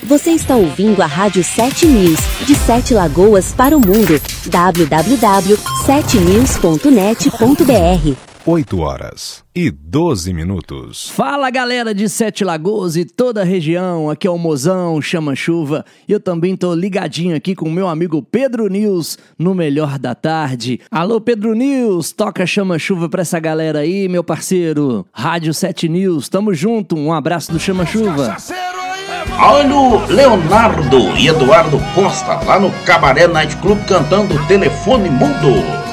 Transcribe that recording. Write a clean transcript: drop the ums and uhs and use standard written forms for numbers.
Você está ouvindo a Rádio 7 News, de 7 Lagoas para o mundo. www.7news.net.br 8h12. Fala, galera de 7 Lagoas e toda a região, aqui é o Mozão, Chama Chuva, e eu também tô ligadinho aqui com o meu amigo Pedro News, no Melhor da Tarde. Alô, Pedro News, toca Chama Chuva pra essa galera aí, meu parceiro. Rádio 7 News, tamo junto, um abraço do Chama Chuva. Olha o Leonardo e Eduardo Costa lá no Cabaré Night Club cantando Telefone Mudo.